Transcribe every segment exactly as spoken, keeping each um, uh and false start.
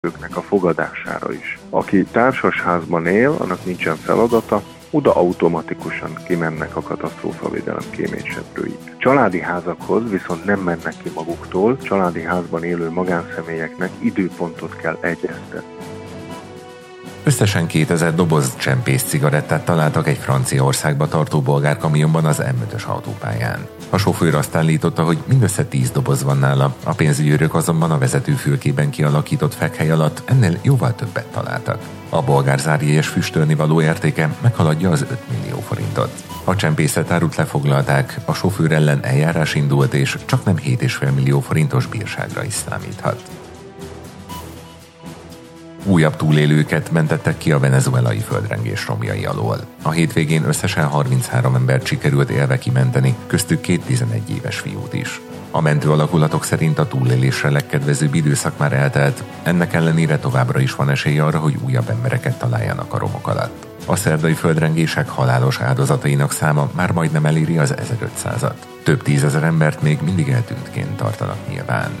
őknek a fogadására is. Aki társasházban él, annak nincsen feladata, oda automatikusan kimennek a katasztrófavédelem kéményseprői. Családi házakhoz viszont nem mennek ki maguktól, családi házban élő magánszemélyeknek időpontot kell egyeztetni. Összesen kétezer doboz csempész cigarettát találtak egy Franciaországba tartó bolgár kamionban az em ötös autópályán. A sofőr azt állította, hogy mindössze tíz doboz van nála, a pénzügyőrök azonban a vezetőfülkében kialakított fekhely alatt ennél jóval többet találtak. A bolgár zárjélyes füstölni való értéke meghaladja az öt millió forintot. A csempészet árut lefoglalták, a sofőr ellen eljárás indult, és csaknem hét egész öt millió forintos bírságra is számíthat. Újabb túlélőket mentettek ki a venezuelai földrengés romjai alól. A hétvégén összesen harminchárom embert sikerült élve kimenteni, köztük két tizenegy éves fiút is. A mentő alakulatok szerint a túlélésre legkedvezőbb időszak már eltelt, ennek ellenére továbbra is van esély arra, hogy újabb embereket találjanak a romok alatt. A szerdai földrengések halálos áldozatainak száma már majdnem eléri az ezerötszázat. Több tízezer embert még mindig eltűntként tartanak nyilván.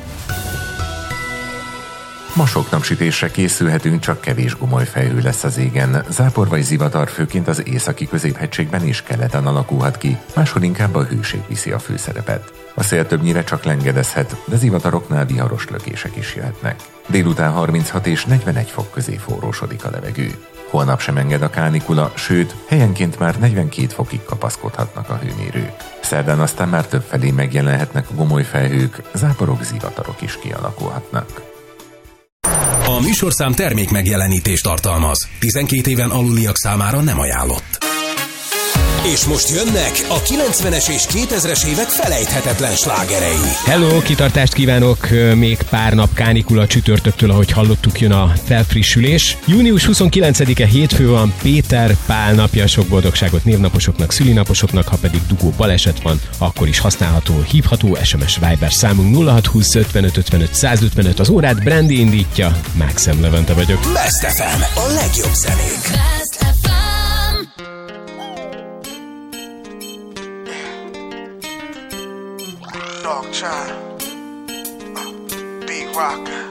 Ma sok napsütésre készülhetünk, csak kevés gomolyfelhő lesz az égen. Zápor vagy zivatar főként az északi középhegységben és keleten alakulhat ki, máshol inkább a hőség viszi a főszerepet. A szél többnyire csak lengedezhet, de zivataroknál viharos lökések is jöhetnek. Délután harminchat és negyvenegy fok közé forrósodik a levegő. Holnap sem enged a kánikula, sőt, helyenként már negyvenkét fokig kapaszkodhatnak a hőmérők. Szerdán aztán már többfelé megjelenhetnek a gomolyfelhők, záporok, zivatarok is kialakulhatnak. A műsorszám termék megjelenítést tartalmaz. tizenkét éven aluliak számára nem ajánlott. És most jönnek a kilencvenes és kétezres évek felejthetetlen slágerei. Hello, kitartást kívánok! Még pár nap kánikula, csütörtöktől, ahogy hallottuk, jön a felfrissülés. június huszonkilencedike hétfő van, Péter Pál napja, sok boldogságot névnaposoknak, szülinaposoknak, ha pedig dugó baleset van, akkor is használható, hívható es em es Viber számunk nulla hat húsz ötvenöt ötvenöt százötvenöt, az órát Brandy indítja, Maxem Levente vagyok. Best ef em, a legjobb zenék. Dog child, uh, big rocker.